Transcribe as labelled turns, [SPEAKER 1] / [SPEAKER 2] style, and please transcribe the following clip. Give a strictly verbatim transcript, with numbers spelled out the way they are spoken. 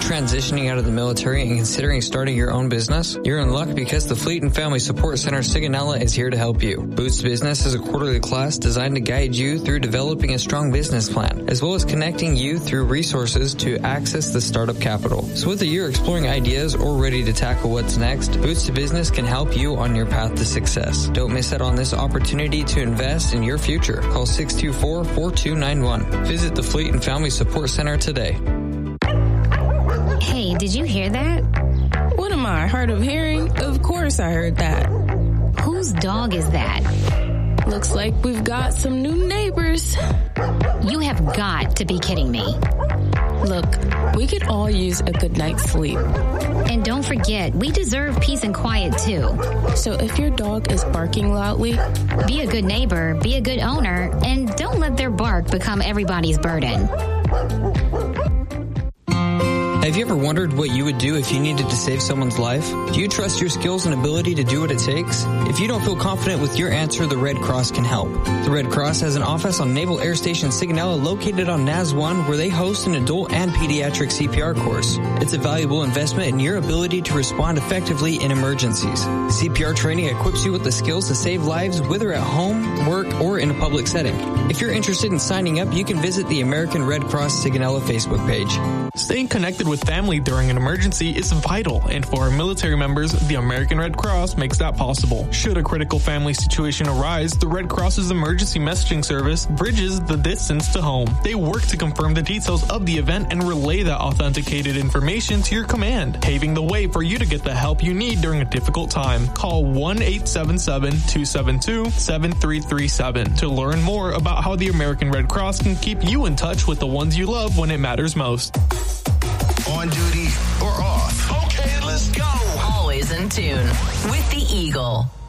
[SPEAKER 1] transitioning out of the military and considering starting your own business? You're in luck because the Fleet and Family Support Center Sigonella is here to help you. Boost Business is a quarterly class designed to guide you through developing a strong business plan, as well as connecting you through resources to access the startup capital. So whether you're exploring ideas or ready to tackle what's next, Boost to Business can help you on your path to success. Don't miss out on this opportunity to invest in your future. Call six two four, four two nine one. Visit the Fleet and Family Support Center today.
[SPEAKER 2] Hey, did you hear that?
[SPEAKER 3] What am I, hard of hearing? Of course I heard that.
[SPEAKER 2] Whose dog is that?
[SPEAKER 3] Looks like we've got some new neighbors.
[SPEAKER 2] You have got to be kidding me.
[SPEAKER 3] Look, we could all use a good night's sleep.
[SPEAKER 2] And don't forget, we deserve peace and quiet too.
[SPEAKER 3] So if your dog is barking loudly,
[SPEAKER 2] be a good neighbor, be a good owner, and don't let their bark become everybody's burden.
[SPEAKER 1] Have you ever wondered what you would do if you needed to save someone's life? Do you trust your skills and ability to do what it takes? If you don't feel confident with your answer, the Red Cross can help. The Red Cross has an office on Naval Air Station Sigonella located on N A S one, where they host an adult and pediatric C P R course. It's a valuable investment in your ability to respond effectively in emergencies. C P R training equips you with the skills to save lives, whether at home, work, or in a public setting. If you're interested in signing up, you can visit the American Red Cross Sigonella Facebook page.
[SPEAKER 4] Staying connected with family during an emergency is vital, and for our military members, the American Red Cross makes that possible. Should a critical family situation arise, the Red Cross's emergency messaging service bridges the distance to home. They work to confirm the details of the event and relay that authenticated information to your command, paving the way for you to get the help you need during a difficult time. Call one eight seven seven, two seven two, seven three three seven to learn more about how the American Red Cross can keep you in touch with the ones you love when it matters most.
[SPEAKER 5] On duty or off?
[SPEAKER 6] Okay, let's go.
[SPEAKER 7] Always in tune with the Eagle.